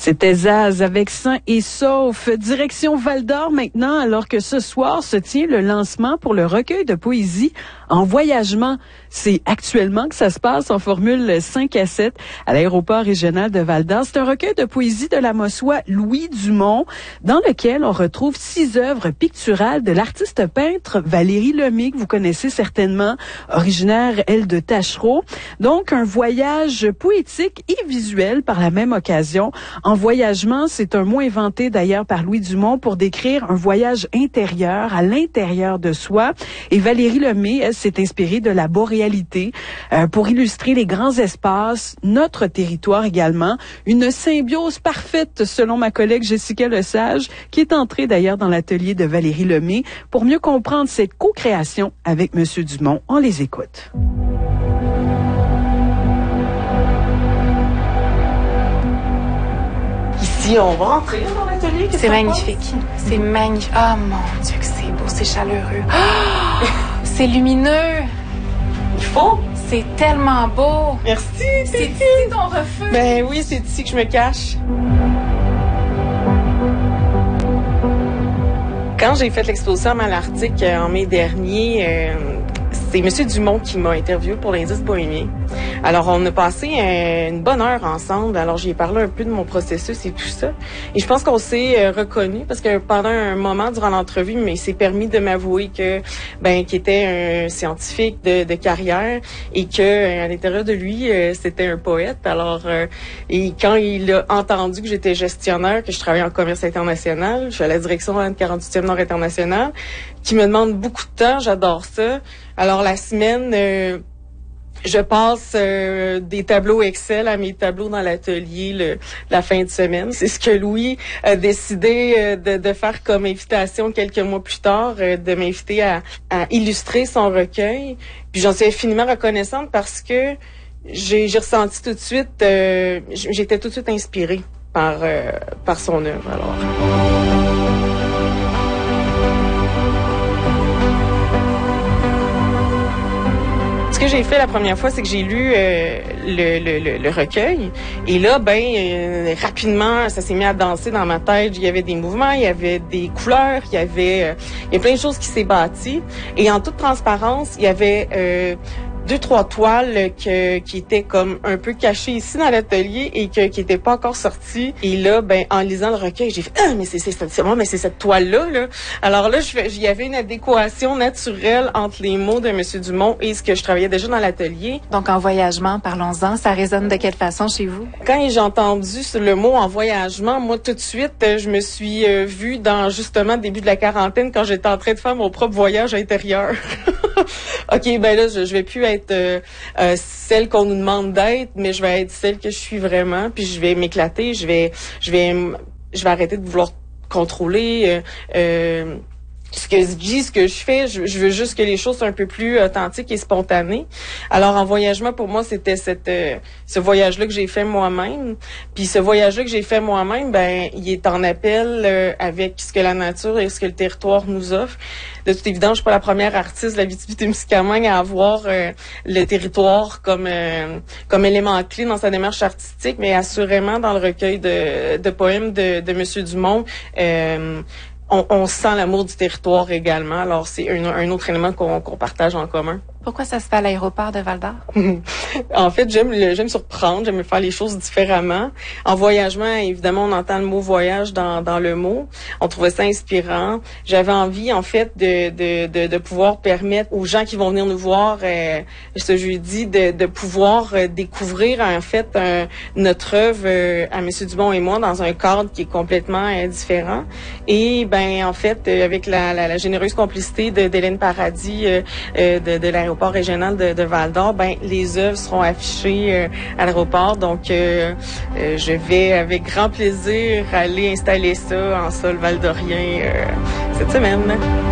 C'était Zaz avec Sain et Sauf. Direction Val-d'Or maintenant, alors que ce soir se tient le lancement pour le recueil de poésie En Voyagement. C'est actuellement que ça se passe en formule 5 à 7 à l'aéroport régional de Val-d'Or. C'est un recueil de poésie de la Mossois Louis Dumont, dans lequel on retrouve 6 œuvres picturales de l'artiste peintre Valérie Lemay, que vous connaissez certainement, originaire, elle, de Tachereau. Donc, un voyage poétique et visuel par la même occasion. En Voyagement, c'est un mot inventé d'ailleurs par Louis Dumont pour décrire un voyage intérieur, à l'intérieur de soi. Et Valérie Lemay, elle, s'est inspirée de la boréalité pour illustrer les grands espaces, notre territoire également. Une symbiose parfaite, selon ma collègue Jessica Lesage, qui est entrée d'ailleurs dans l'atelier de Valérie Lemay pour mieux comprendre cette co-création avec Monsieur Dumont. On les écoute. Ici, on va rentrer dans l'atelier. C'est magnifique. C'est magnifique. Ah, mon Dieu, que c'est beau, c'est chaleureux. Oh, c'est lumineux. Il faut. C'est tellement beau. Merci. C'est ici ton refuge. Ben oui, c'est ici que je me cache. Quand j'ai fait l'exposition à Malartic en mai dernier, c'est M. Dumont qui m'a interviewé pour l'indice bohémien. Alors, on a passé une bonne heure ensemble. Alors, j'ai parlé un peu de mon processus et tout ça. Et je pense qu'on s'est reconnus parce que pendant un moment durant l'entrevue, il s'est permis de m'avouer qu'il était un scientifique de carrière et que à l'intérieur de lui, c'était un poète. Alors, et quand il a entendu que j'étais gestionnaire, que je travaillais en commerce international, je suis à la direction de 48e Nord International, qui me demande beaucoup de temps, j'adore ça. Alors, la semaine, je passe des tableaux Excel à mes tableaux dans l'atelier la fin de semaine. C'est ce que Louis a décidé de faire comme invitation quelques mois plus tard, de m'inviter à illustrer son recueil. Puis j'en suis infiniment reconnaissante parce que j'ai ressenti tout de suite, j'étais tout de suite inspirée par son œuvre. Alors. Ce que j'ai fait la première fois, c'est que j'ai lu le recueil. Et là, rapidement, ça s'est mis à danser dans ma tête. Il y avait des mouvements, il y avait des couleurs, il y a plein de choses qui s'est bâties. Et en toute transparence, il y avait 2-3 toiles qui étaient comme un peu cachées ici dans l'atelier et qui étaient pas encore sorties. Et là, en lisant le recueil, j'ai fait mais c'est cette toile-là, là. Alors là, il y avait une adéquation naturelle entre les mots de M. Dumont et ce que je travaillais déjà dans l'atelier. Donc, En Voyagement, parlons-en. Ça résonne de quelle façon chez vous? Quand j'ai entendu le mot En Voyagement, moi, tout de suite, je me suis vue dans, justement, le début de la quarantaine, quand j'étais en train de faire mon propre voyage intérieur. OK, là, je vais plus être celle qu'on nous demande d'être, mais je vais être celle que je suis vraiment, puis je vais m'éclater, je vais arrêter de vouloir contrôler ce que je dis, ce que je fais. Je veux juste que les choses soient un peu plus authentiques et spontanées. Alors, En Voyagement, pour moi, c'était ce voyage-là que j'ai fait moi-même. Puis ce voyage-là que j'ai fait moi-même, il est en appel avec ce que la nature et ce que le territoire nous offre. De toute évidence, je suis pas la première artiste de la Abitibi-Témiscamingue à avoir le territoire comme élément clé dans sa démarche artistique, mais assurément dans le recueil de poèmes de Monsieur Dumont, on sent l'amour du territoire également. Alors, c'est un autre élément qu'on partage en commun. Pourquoi ça se fait à l'aéroport de Val-d'Or? En fait, j'aime surprendre, j'aime faire les choses différemment. En Voyagement, évidemment, on entend le mot voyage dans le mot. On trouvait ça inspirant. J'avais envie, en fait, de pouvoir permettre aux gens qui vont venir nous voir ce jeudi de pouvoir découvrir, en fait, notre œuvre à M. Dumont et moi dans un cadre qui est complètement différent. Et, en fait, avec la généreuse complicité d'Hélène Paradis de l'aéroport régional de Val-d'Or, les œuvres seront affichées à l'aéroport. Donc, je vais avec grand plaisir aller installer ça en sol valdorien cette semaine.